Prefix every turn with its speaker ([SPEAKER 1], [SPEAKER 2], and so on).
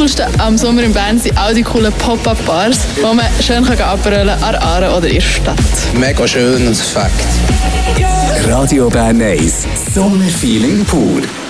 [SPEAKER 1] Coolste am Sommer in Bern sind auch die coolen Pop-Up-Bars, wo man schön abrollen kann an der Aare oder in der Stadt.
[SPEAKER 2] Mega schön und Fakt.
[SPEAKER 3] Radio Bern 1, Sommerfeeling pur.